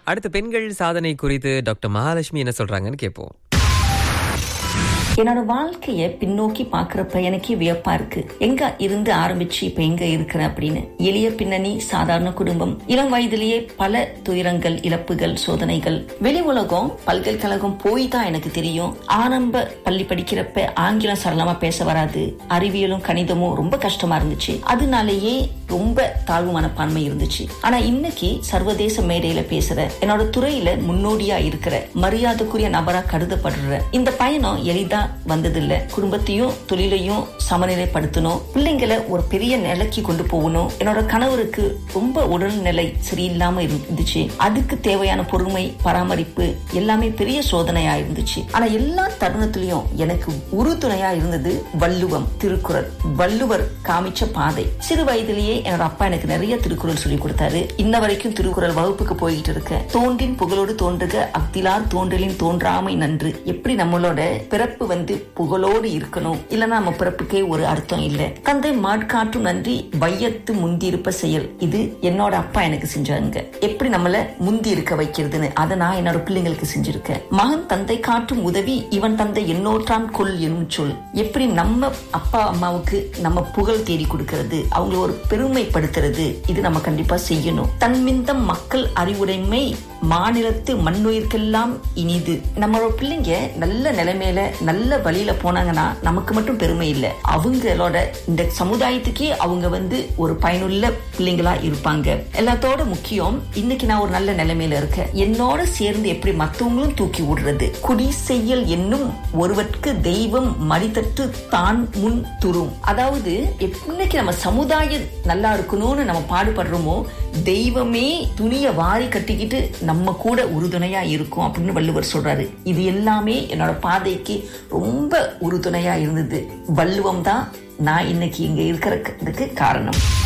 அடுத்த பெண்கள் சாதனை குறித்து டாக்டர் மகாலட்சுமி என்ன சொல்றாங்கன்னு கேட்போம். என்னோட வாழ்க்கைய பின்னோக்கி பாக்குறப்ப எனக்கே வியப்பா இருக்கு. எங்க இருந்து ஆரம்பிச்சு இப்ப எங்க இருக்கிறேன் அப்படின்னு. எளிய பின்னணி, சாதாரண குடும்பம், இளம் வயதிலேயே பல துயரங்கள், இழப்புகள், சோதனைகள். வெளி உலகம், பல்கலைக்கழகம் போய் தான் எனக்கு தெரியும். ஆரம்ப பள்ளி படிக்கிறப்ப ஆங்கிலம் சரளமா பேச வராது. அறிவியலும் கணிதமும் ரொம்ப கஷ்டமா இருந்துச்சு. அதனாலேயே ரொம்ப தாழ்வு மனப்பான்மை இருந்துச்சு. ஆனா இன்னைக்கு சர்வதேச மேடையில பேசுற, என்னோட துறையில முன்னோடியா இருக்கிற, மரியாதைக்குரிய நபரா கருதப்படுற இந்த பயணம் எளிதா வந்ததில்ல. குடும்பத்தையும் தொழிலையும் சமநிலைப்படுத்தணும், பிள்ளைங்களை ஒரு பெரிய நிலைக்கு கொண்டு போகணும். என்னோட கணவருக்கு ரொம்ப உடல்நிலை சரியில்லாம இருந்துச்சு. அதுக்கு தேவையான பொறுமை, பராமரிப்பு எல்லாமே பெரிய சோதனையா இருந்துச்சு. ஆனா எல்லா தருணத்திலையும் எனக்கு உறுதுணையா இருந்தது வள்ளுவம், திருக்குறள். வள்ளுவர் காமிச்ச பாதை. சிறு வயதிலேயே என்னோட அப்பா எனக்கு நிறைய திருக்குறள் சொல்லி கொடுத்தாரு. இன்ன வரைக்கும் திருக்குறள் வகுப்புக்கு போயிட்டு இருக்கேன். தோன்றின் புகழோடு தோன்றுக, அஃதிலார் தோன்றலின் தோன்றாமை நன்று. எப்படி நம்மளோட பிறப்பு புகழோடு இருக்கணும், இல்லன்னா நம்ம பிறப்புக்கே ஒரு அர்த்தம் இல்ல. தந்தை மாட்காட்டும் நன்றி, வையத்து முந்தி இருப்ப செயல். இது என்னோட அப்பா எனக்கு செஞ்சாங்க. எப்படி நம்மள முந்தி இருக்க வைக்கிறதுன்னு அதை நான் என்னோட பிள்ளைங்களுக்கு செஞ்சிருக்கேன். மகன் தந்தை காட்டும் உதவி, இவன் தந்தை என்னோற்றான் கொல் எனும் சொல். எப்படி நம்ம அப்பா அம்மாவுக்கு நம்ம புகழ் தேடி கொடுக்கிறது, அவங்களை ஒரு பெருமைப்படுத்துறது, இது நம்ம கண்டிப்பா செய்யணும். தன்மிந்தம் மக்கள் அறிவுடைமை, மாநிலத்து மண்ணுயிர்க்கெல்லாம் இனிது. நம்மளோட பிள்ளைங்க நல்ல நிலைமையில நல்ல வழியில போனாங்கன்னா நமக்கு மட்டும் பெருமை இல்ல, அவங்களோட இந்த சமுதாயத்துக்கே அவங்க ஒரு பயனுள்ள பிள்ளைங்களா இருப்பாங்க. எல்லாத்தோட முக்கியம், இன்னைக்கு நான் ஒரு நல்ல நிலைமையில இருக்கேன். என்னோட சேர்ந்து எப்படி மத்தவங்களும் தூக்கி விடுறது. குடி செய்யல் என்னும் ஒருவருக்கு தெய்வம் மடித்தட்டு தான் முன் துரும். அதாவது இன்னைக்கு நம்ம சமுதாயம் நல்லா இருக்கணும்னு நம்ம பாடுபடுறோமோ, தெய்வமே துணியை வாரி கட்டிக்கிட்டு நம்ம கூட உறுதுணையா இருக்கும் அப்படின்னு வள்ளுவர் சொல்றாரு. இது எல்லாமே என்னோட பாதைக்கு ரொம்ப உறுதுணையா இருந்தது. வள்ளுவம் தான் நான் இன்னைக்கு இங்க இருக்கிறதுக்கு காரணம்.